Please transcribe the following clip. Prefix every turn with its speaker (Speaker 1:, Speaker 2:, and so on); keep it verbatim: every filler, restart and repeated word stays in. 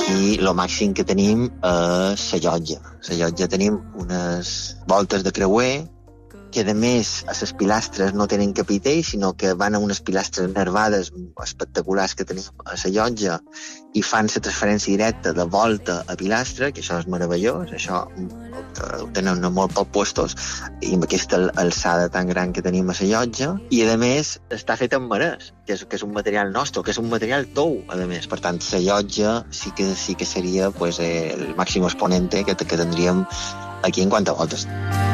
Speaker 1: aquí el màxim que tenim és la llotja. La llotja tenim unes voltes de creuer que, a més, a les pilastres no tenen capitell, sinó que van a unes pilastres nervades espectaculars que tenim a la llotja i fan la transferència directa de volta a pilastra, que això és meravellós, això ho tenen molt pocs puestos, i amb aquesta alçada tan gran que tenim a la llotja, i, a més, està fet amb marès, que és, que és un material nostre, que és un material tou, a més. Per tant, la llotja sí que, sí que seria pues, el màxim exponente que, que tindríem aquí en quant a voltes.